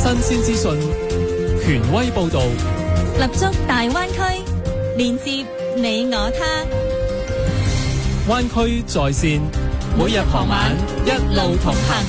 新鮮資訊，權威報導， 立足大灣區，連接你我他。 灣區在線，每日傍晚一路同行。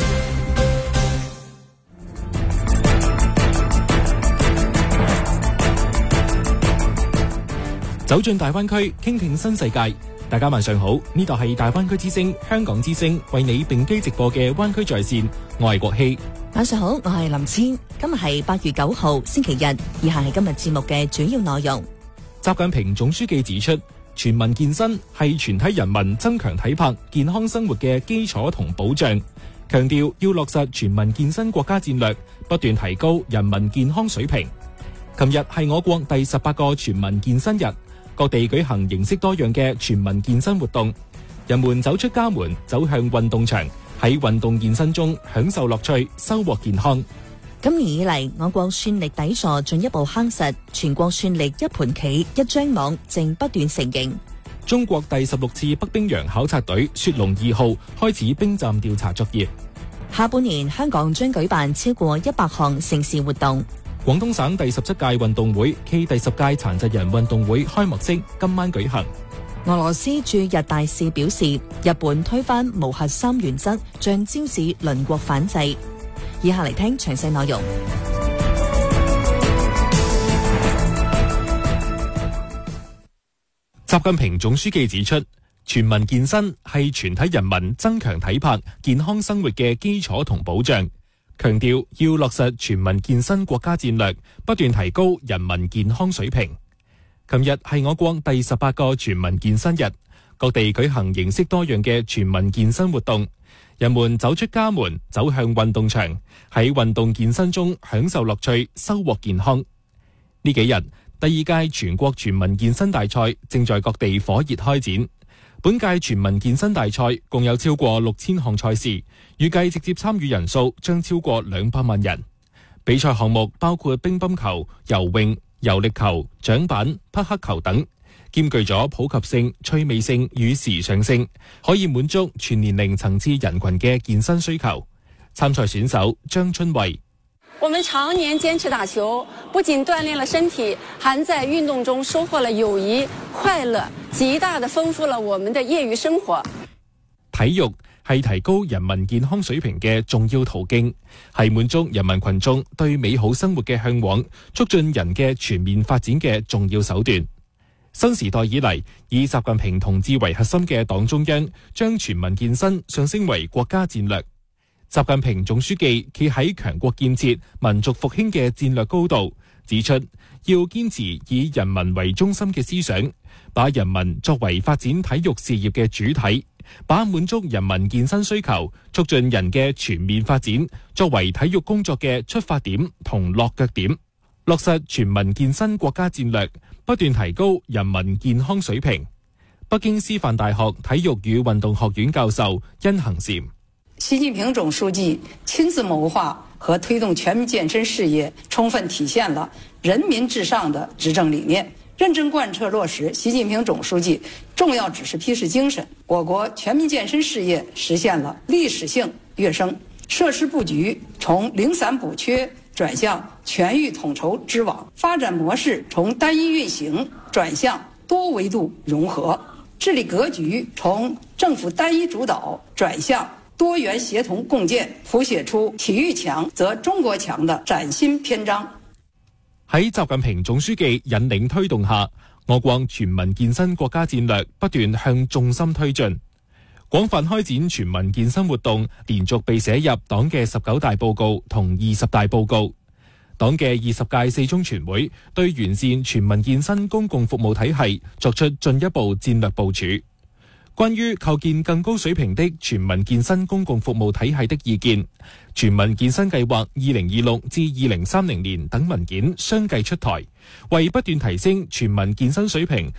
走進大灣區，傾聽新世界。大家晚上好，呢度係大灣區之聲香港之聲為你並機直播嘅灣區在線，我係國希。 晚上好，我係林千。今日係8月9號星期日，以下係今日節目嘅主要內容。 習近平總書記指出，全民健身係全體人民增強體魄健康生活嘅基礎同保障，強調要落實全民健身國家戰略，不斷提高人民健康水平。琴日係我國第18個全民健身日，各地舉行形式多樣嘅全民健身活動，人們走出家門，走向運動場，喺運動健身中享受樂趣，收穫健康。 今年以嚟，我國算力底座進一步夯實，全國算力一盤棋一張網正不斷成形。 中國第16次北冰洋考察隊雪龍2號開始冰站調查作業。 下半年香港將舉辦超過100項盛事活動。 廣東省第17屆運動會暨第10屆殘疾人運動會開幕式今晚舉行。 俄羅斯駐日大使表示，日本推翻無核三原則，將招致鄰國反制。以下嚟聽詳細內容。 習近平總書記指出，全民健身係全體人民增強體魄健康生活嘅基礎同保障，強調要落實全民健身國家戰略，不斷提高人民健康水平。琴日係我國第18個全民健身日，各地舉行形式多樣嘅全民健身活動，人們走出家門，走向運動場，喺運動健身中享受樂趣，收穫健康。呢幾日，第2屆全國全民健身大賽正在各地火熱開展。本屆全民健身大賽共有超過6000項賽事，預計直接參與人數將超過200萬人。比賽項目包括乒乓球、游泳、柔力球、槳板、匹克球等，兼具咗普及性、趣味性與時尚性，可以滿足全年齡層次人群嘅健身需求。參賽選手張春慧： 我們常年堅持打球，不僅鍛鍊了身體，還在運動中收穫了友誼、快樂，極大地豐富了我們的業餘生活。 體育係提高人民健康水平嘅重要途徑，係滿足人民群眾對美好生活嘅向往，促進人嘅全面發展嘅重要手段。新時代以嚟，以習近平同志為核心嘅黨中央將全民健身上升為國家戰略。習近平總書記企喺強國建設、民族復興嘅戰略高度，指出要堅持以人民為中心嘅思想，把人民作為發展體育事業嘅主體，把滿足人民健身需求、促進人嘅全面發展作為體育工作嘅出發點同落腳點，落實全民健身國家戰略，不斷提高人民健康水平。北京師範大學體育與運動學院教授殷恒禪： 習近平總書記親自謀劃和推動全民健身事業，充分體現了人民至上的執政理念，認真貫徹落實習近平總書記重要指示批示精神，我國全民健身事業實現了歷史性躍升，設施布局從零散補缺轉向全域統籌織網，發展模式從單一運行轉向多維度融合，治理格局從政府單一主導轉向多元協同共建，譜寫出體育強則中國強的嶄新篇章。 喺習近平總書記引領推動下，我國全民健身國家戰略不斷向重心推進，廣泛開展全民健身活動，連續被寫入黨嘅19大報告同20大報告。黨嘅20屆4中全會對完善全民健身公共服務體系作出進一步戰略部署。關於構建更高水平的全民健身公共服務體系的意見，全民健身計劃2026至2030年等文件相繼出台，為不斷提升全民健身水平